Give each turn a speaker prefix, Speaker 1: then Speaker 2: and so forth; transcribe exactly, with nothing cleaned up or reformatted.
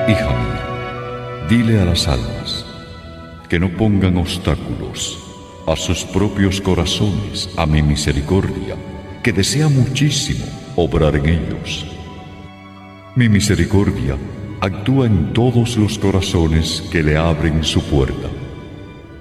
Speaker 1: Hija mía, dile a las almas que no pongan obstáculos a sus propios corazones a mi misericordia, que desea muchísimo obrar en ellos. Mi misericordia actúa en todos los corazones que le abren su puerta.